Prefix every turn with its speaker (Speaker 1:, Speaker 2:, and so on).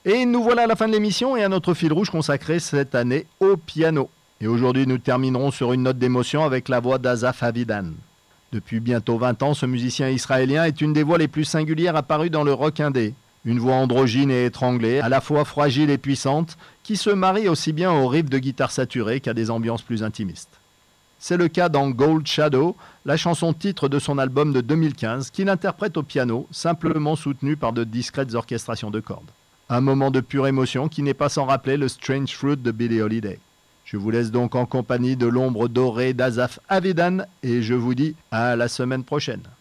Speaker 1: Et nous voilà à la fin de l'émission et à notre fil rouge consacré cette année au piano. Et aujourd'hui, nous terminerons sur une note d'émotion avec la voix d'Asaf Avidan. Depuis bientôt 20 ans, ce musicien israélien est une des voix les plus singulières apparues dans le rock indé. Une voix androgyne et étranglée, à la fois fragile et puissante, qui se marie aussi bien aux riffs de guitare saturée qu'à des ambiances plus intimistes. C'est le cas dans Gold Shadow, la chanson titre de son album de 2015, qu'il interprète au piano, simplement soutenu par de discrètes orchestrations de cordes. Un moment de pure émotion qui n'est pas sans rappeler le Strange Fruit de Billie Holiday. Je vous laisse donc en compagnie de l'ombre dorée d'Asaf Avidan et je vous dis à la semaine prochaine.